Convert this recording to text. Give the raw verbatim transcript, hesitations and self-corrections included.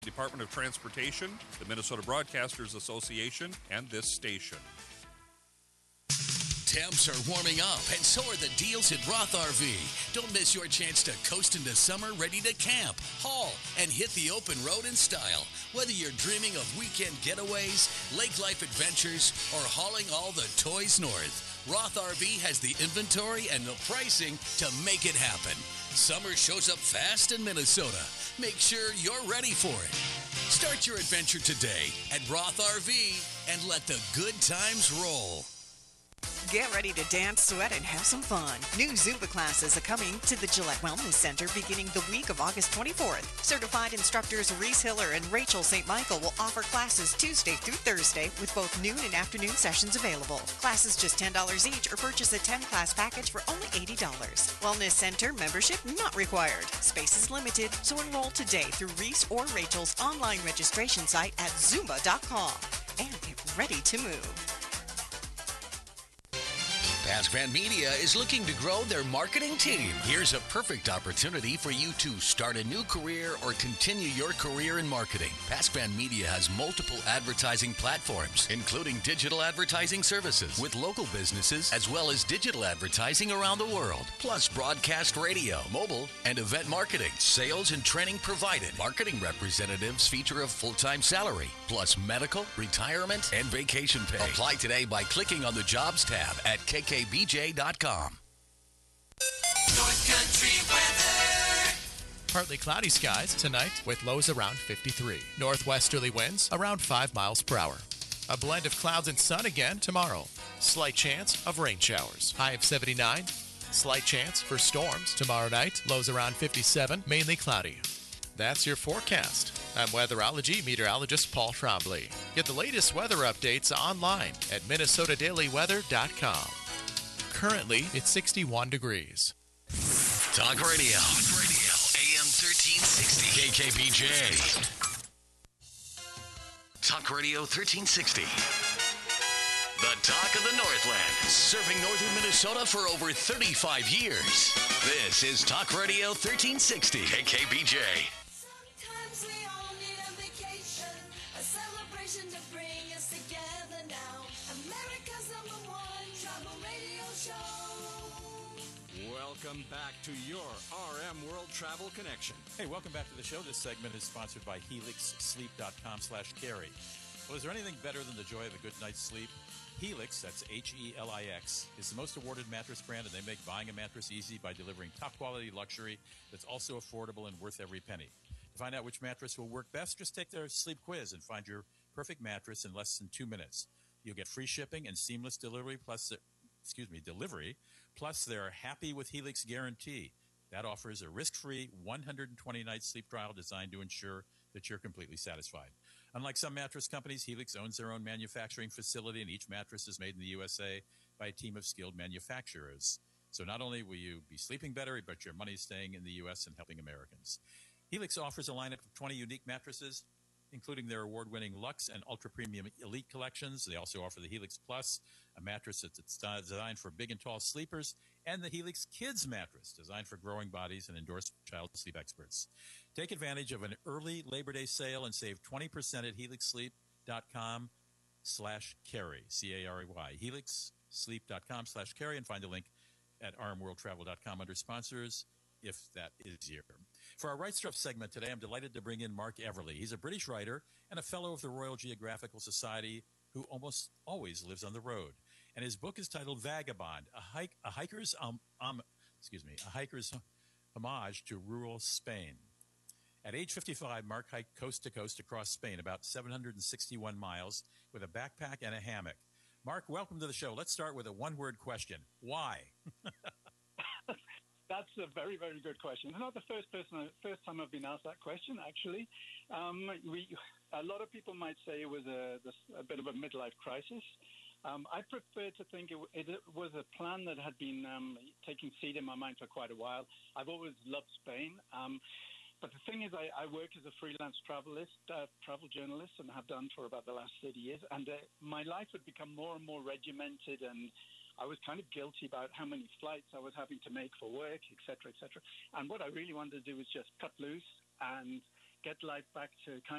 Department of Transportation, the Minnesota Broadcasters Association, and this station. Temps are warming up, and so are the deals at Roth R V. Don't miss your chance to coast into summer ready to camp, haul, and hit the open road in style. Whether you're dreaming of weekend getaways, lake life adventures, or hauling all the toys north, Roth R V has the inventory and the pricing to make it happen. Summer shows up fast in Minnesota. Make sure you're ready for it. Start your adventure today at Roth R V and let the good times roll. Get ready to dance, sweat, and have some fun. New Zumba classes are coming to the Gillette Wellness Center beginning the week of August twenty-fourth. Certified instructors Reese Hiller and Rachel Saint Michael will offer classes Tuesday through Thursday with both noon and afternoon sessions available. Classes just ten dollars each or purchase a ten-class package for only eighty dollars. Wellness Center membership not required. Space is limited, so enroll today through Reese or Rachel's online registration site at zumba dot com and get ready to move. Pascran Media is looking to grow their marketing team. Here's a perfect opportunity for you to start a new career or continue your career in marketing. Pascran Media has multiple advertising platforms, including digital advertising services with local businesses, as well as digital advertising around the world, plus broadcast radio, mobile, and event marketing. Sales and training provided. Marketing representatives feature a full-time salary, plus medical, retirement, and vacation pay. Apply today by clicking on the Jobs tab at K K B J dot com. North Country weather. Partly cloudy skies tonight with lows around fifty-three. Northwesterly winds around five miles per hour. A blend of clouds and sun again tomorrow. Slight chance of rain showers. High of seventy-nine. Slight chance for storms tomorrow night. Lows around fifty-seven. Mainly cloudy. That's your forecast. I'm weatherology meteorologist Paul Trombley. Get the latest weather updates online at minnesota daily weather dot com. Currently, it's sixty-one degrees. Talk Radio. Talk Radio. A M thirteen sixty. K K B J. Talk Radio thirteen sixty. The talk of the Northland. Serving northern Minnesota for over thirty-five years. This is Talk Radio thirteen sixty. K K B J. Sometimes we all need a vacation, a celebration to bring us together now. America's number one travel radio show. Welcome back to your R M World Travel Connection. Hey, welcome back to the show. This segment is sponsored by helix sleep dot com slash carry. Well, is there anything better than the joy of a good night's sleep? Helix, that's H E L I X, is the most awarded mattress brand, and they make buying a mattress easy by delivering top-quality luxury that's also affordable and worth every penny. To find out which mattress will work best, just take their sleep quiz and find your perfect mattress in less than two minutes. You'll get free shipping and seamless delivery, plus, excuse me, delivery, plus their Happy with Helix guarantee. That offers a risk-free one hundred twenty night sleep trial designed to ensure that you're completely satisfied. Unlike some mattress companies, Helix owns their own manufacturing facility, and each mattress is made in the U S A by a team of skilled manufacturers. So not only will you be sleeping better, but your money's staying in the U S and helping Americans. Helix offers a lineup of twenty unique mattresses, including their award-winning Luxe and ultra-premium Elite collections. They also offer the Helix Plus, a mattress that's designed for big and tall sleepers, and the Helix Kids mattress, designed for growing bodies and endorsed child sleep experts. Take advantage of an early Labor Day sale and save twenty percent at helix sleep dot com slash carry, C A R E Y, helix sleep dot com slash carry, and find the link at r m world travel dot com under sponsors, if that is your. For our Right Stuff segment today, I'm delighted to bring in Mark Everly. He's a British writer and a fellow of the Royal Geographical Society who almost always lives on the road. And his book is titled Vagabond, a, hike, a hiker's um, um, excuse me, a hiker's homage to rural Spain. At age fifty-five, Mark hiked coast to coast across Spain, about seven hundred sixty-one miles, with a backpack and a hammock. Mark, welcome to the show. Let's start with a one-word question. Why? That's a very, very good question. I'm not the first person, first time I've been asked that question, actually. Um, we, a lot of people might say it was a, a bit of a midlife crisis. Um, I prefer to think it, it was a plan that had been um, taking seed in my mind for quite a while. I've always loved Spain. Um, but the thing is, I, I work as a freelance travelist, uh, travel journalist, and have done for about the last thirty years. And uh, my life had become more and more regimented, and I was kind of guilty about how many flights I was having to make for work, et cetera, et cetera. And what I really wanted to do was just cut loose and get life back to kind